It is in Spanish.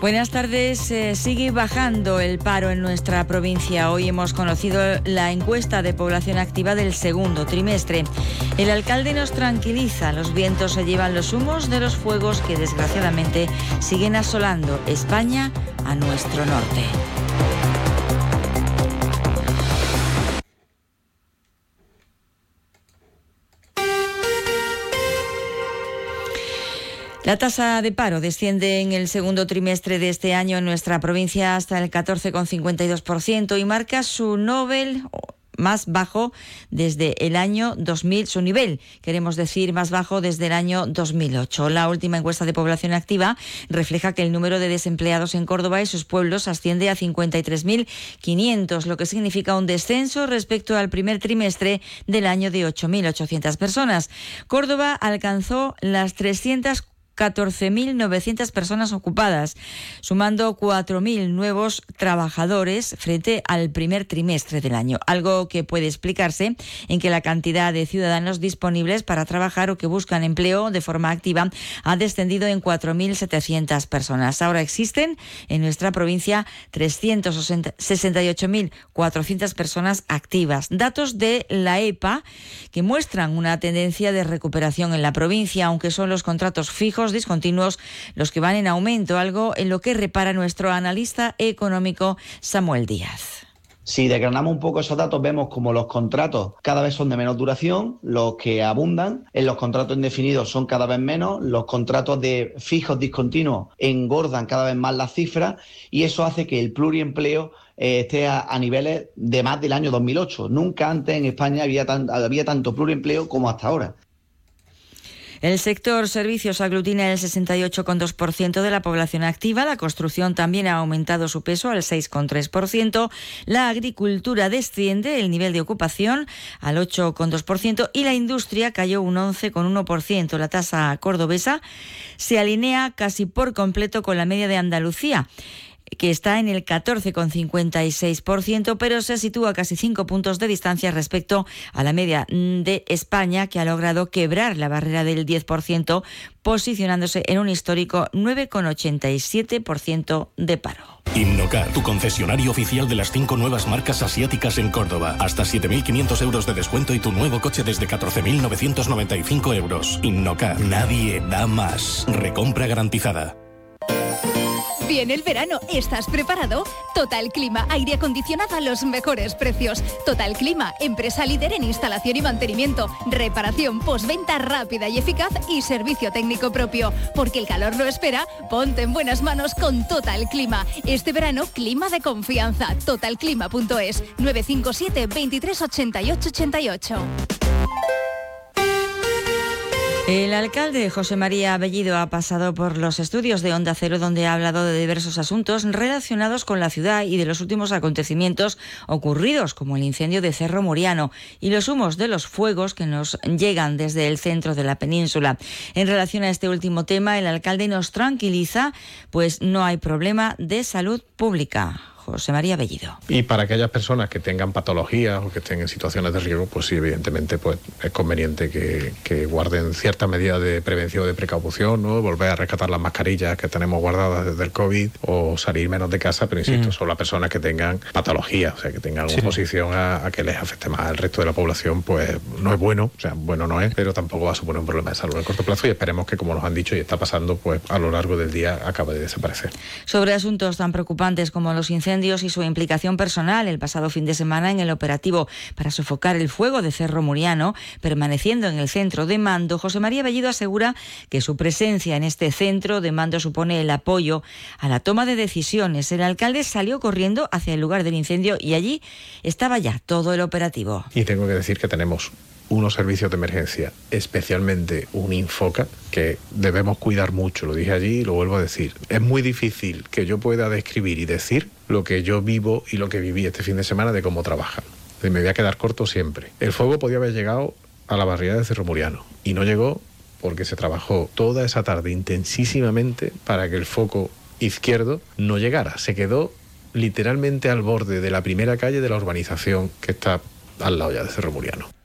Buenas tardes. Sigue bajando el paro en nuestra provincia. Hoy hemos conocido la encuesta de población activa del segundo trimestre. El alcalde nos tranquiliza. Los vientos se llevan los humos de los fuegos que desgraciadamente siguen asolando España a nuestro norte. La tasa de paro desciende en el segundo trimestre de este año en nuestra provincia hasta el 14,52% y marca su nivel más bajo desde el año 2000, su nivel, queremos decir, más bajo desde el año 2008. La última encuesta de población activa refleja que el número de desempleados en Córdoba y sus pueblos asciende a 53.500, lo que significa un descenso respecto al primer trimestre del año de 8.800 personas. Córdoba alcanzó las 14.900 personas ocupadas, sumando 4.000 nuevos trabajadores frente al primer trimestre del año, algo que puede explicarse en que la cantidad de ciudadanos disponibles para trabajar o que buscan empleo de forma activa ha descendido en 4.700 personas. Ahora existen en nuestra provincia 368.400 personas activas. Datos de la EPA que muestran una tendencia de recuperación en la provincia, aunque son los contratos fijos discontinuos los que van en aumento, algo en lo que repara nuestro analista económico Samuel Díaz. Si desgranamos un poco esos datos, vemos como los contratos cada vez son de menos duración, los que abundan en los contratos indefinidos son cada vez menos, los contratos de fijos discontinuos engordan cada vez más las cifras y eso hace que el pluriempleo esté a niveles de más del año 2008. Nunca antes en España había tanto pluriempleo como hasta ahora. El sector servicios aglutina el 68,2% de la población activa, la construcción también ha aumentado su peso al 6,3%, la agricultura desciende el nivel de ocupación al 8,2% y la industria cayó un 11,1%. La tasa cordobesa se alinea casi por completo con la media de Andalucía, que está en el 14,56%, pero se sitúa casi 5 puntos de distancia respecto a la media de España, que ha logrado quebrar la barrera del 10%, posicionándose en un histórico 9,87% de paro. Innocar, tu concesionario oficial de las 5 nuevas marcas asiáticas en Córdoba. Hasta 7.500 euros de descuento y tu nuevo coche desde 14.995 euros. Innocar, nadie da más. Recompra garantizada. Viene el verano, ¿estás preparado? Total Clima, aire acondicionado a los mejores precios. Total Clima, empresa líder en instalación y mantenimiento, reparación, postventa rápida y eficaz y servicio técnico propio. Porque el calor no espera, ponte en buenas manos con Total Clima. Este verano, clima de confianza. Totalclima.es, 957 23 88 88. El alcalde José María Bellido ha pasado por los estudios de Onda Cero, donde ha hablado de diversos asuntos relacionados con la ciudad y de los últimos acontecimientos ocurridos, como el incendio de Cerro Muriano y los humos de los fuegos que nos llegan desde el centro de la península. En relación a este último tema, el alcalde nos tranquiliza, pues no hay problema de salud pública. José María Bellido. Y para aquellas personas que tengan patologías o que estén en situaciones de riesgo, pues sí, evidentemente pues es conveniente que guarden ciertas medidas de prevención, de precaución, ¿no? Volver a rescatar las mascarillas que tenemos guardadas desde el COVID o salir menos de casa, pero insisto, son las personas que tengan patologías, o sea, que tengan oposición a que les afecte más al resto de la población, pues no es bueno, o sea, bueno no es, pero tampoco va a suponer un problema de salud a corto plazo y esperemos que, como nos han dicho y está pasando, pues a lo largo del día acabe de desaparecer. Sobre asuntos tan preocupantes como los incendios y su implicación personal el pasado fin de semana en el operativo para sofocar el fuego de Cerro Muriano, permaneciendo en el centro de mando, José María Bellido asegura que su presencia en este centro de mando supone el apoyo a la toma de decisiones. El alcalde salió corriendo hacia el lugar del incendio y allí estaba ya todo el operativo. Y tengo que decir que tenemos unos servicios de emergencia, especialmente un Infoca, que debemos cuidar mucho, lo dije allí y lo vuelvo a decir. Es muy difícil que yo pueda describir y decir lo que yo vivo y lo que viví este fin de semana de cómo trabajan. Me voy a quedar corto siempre. El fuego podía haber llegado a la barriada de Cerro Muriano y no llegó porque se trabajó toda esa tarde intensísimamente para que el foco izquierdo no llegara. Se quedó literalmente al borde de la primera calle de la urbanización que está al lado ya de Cerro Muriano.